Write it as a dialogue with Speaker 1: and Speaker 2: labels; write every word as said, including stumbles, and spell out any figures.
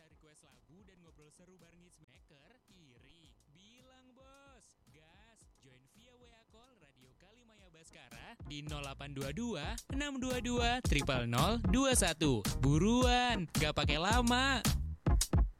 Speaker 1: bisa request lagu dan ngobrol seru bareng Hitsmaker? Iri, bilang bos. Gas, join via W A call Radio Kalimaya Baskara di nol delapan dua dua enam dua dua nol nol nol dua satu. Buruan, gak pakai lama.